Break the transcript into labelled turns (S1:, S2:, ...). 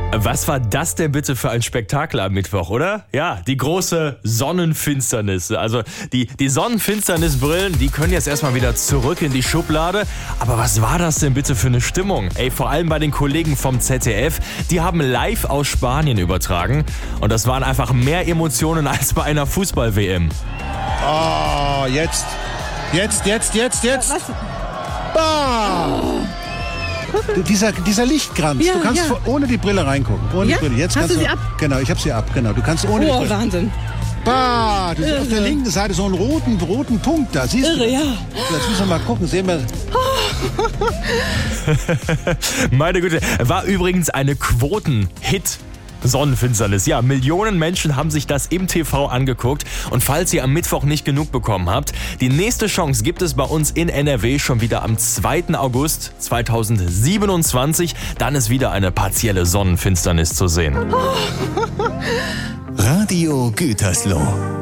S1: Was war das denn bitte für ein Spektakel am Mittwoch, oder? Ja, die große Sonnenfinsternis. Also die Sonnenfinsternisbrillen, die können jetzt erstmal wieder zurück in die Schublade. Aber was war das denn bitte für eine Stimmung? Ey, vor allem bei den Kollegen vom ZDF, die haben live aus Spanien übertragen. Und das waren einfach mehr Emotionen als bei einer Fußball-WM.
S2: Oh, jetzt.
S3: Was?
S2: Ah! Dieser Lichtkranz,
S3: Ja,
S2: du kannst
S3: ja.
S2: ohne die Brille reingucken. Ohne
S3: Ja?
S2: die Brille. Jetzt
S3: Hast
S2: kannst
S3: du sie ab?
S2: Genau, ich habe sie ab. Genau, du kannst ohne die
S3: Oh,
S2: Brille.
S3: Wahnsinn.
S2: Bah, du siehst auf der
S3: Irre.
S2: linken Seite so einen roten Punkt da. Siehst
S3: Irre,
S2: du?
S3: ja.
S2: Jetzt müssen wir mal gucken. Sehen wir.
S1: Meine Güte, war übrigens eine Quoten-Hit. Sonnenfinsternis. Ja, Millionen Menschen haben sich das im TV angeguckt. Und falls ihr am Mittwoch nicht genug bekommen habt, die nächste Chance gibt es bei uns in NRW schon wieder am 2. August 2027. Dann ist wieder eine partielle Sonnenfinsternis zu sehen.
S4: Radio Gütersloh.